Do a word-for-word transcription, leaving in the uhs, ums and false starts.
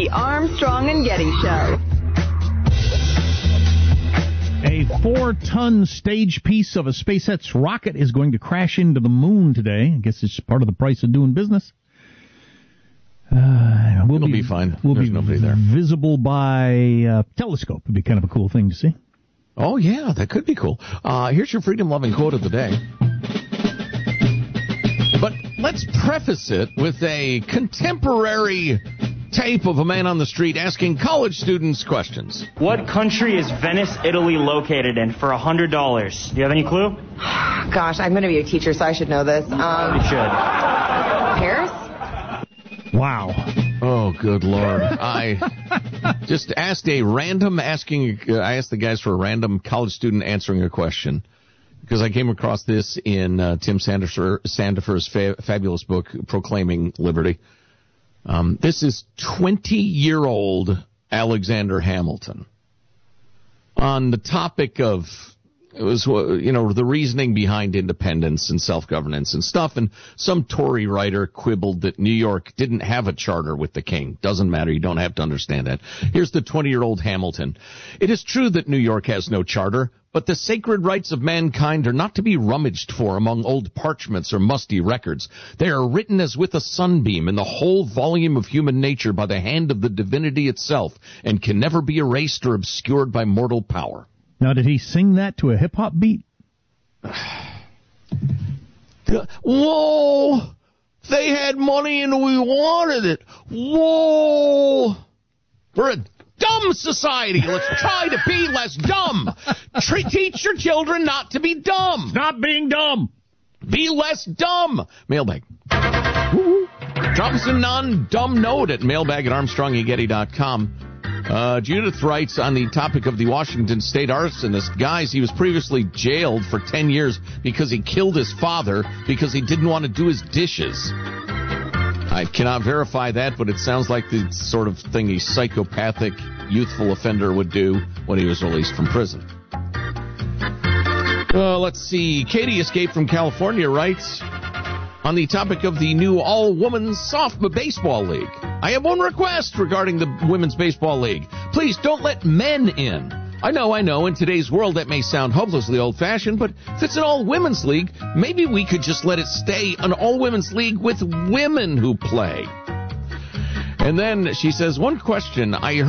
The Armstrong and Getty Show. A four-ton stage piece of a SpaceX rocket is going to crash into the moon today. I guess it's part of the price of doing business. Uh, we'll It'll be, be fine. We'll There's be nobody there. Visible by uh, telescope. It'd be kind of a cool thing to see. Oh, yeah, that could be cool. Uh, here's your freedom-loving quote of the day. But let's preface it with a contemporary tape of a man on the street asking college students questions. What country is Venice, Italy located in for one hundred dollars? Do you have any clue? Gosh, I'm going to be a teacher, so I should know this. Um, You should. Paris? Wow. Oh, good Lord. I just asked a random asking, uh, I asked the guys for a random college student answering a question because I came across this in uh, Tim Sandifer, Sandifer's fa- fabulous book, Proclaiming Liberty. Um, this is twenty-year-old Alexander Hamilton on the topic of, it was, you know, the reasoning behind independence and self-governance and stuff. And some Tory writer quibbled that New York didn't have a charter with the king. Doesn't matter. You don't have to understand that. Here's the twenty-year-old Hamilton. It is true that New York has no charter, but the sacred rights of mankind are not to be rummaged for among old parchments or musty records. They are written as with a sunbeam in the whole volume of human nature by the hand of the divinity itself, and can never be erased or obscured by mortal power. Now, did he sing that to a hip-hop beat? Whoa! They had money and we wanted it. Whoa! We're a dumb society. Let's try to be less dumb. Tre- teach your children not to be dumb. Stop being dumb. Be less dumb. Mailbag. Woo-hoo. Drop us a non-dumb note at mailbag at armstrong and getty dot com. Uh, Judith writes on the topic of the Washington State arsonist. Guys, he was previously jailed for ten years because he killed his father because he didn't want to do his dishes. I cannot verify that, but it sounds like the sort of thing a psychopathic youthful offender would do when he was released from prison. Uh, let's see. Katie escaped from California writes, on the topic of the new all-women's softball baseball league, I have one request regarding the women's baseball league. Please don't let men in. I know, I know, in today's world that may sound hopelessly old-fashioned, but if it's an all-women's league, maybe we could just let it stay an all-women's league with women who play. And then she says, one question. I heard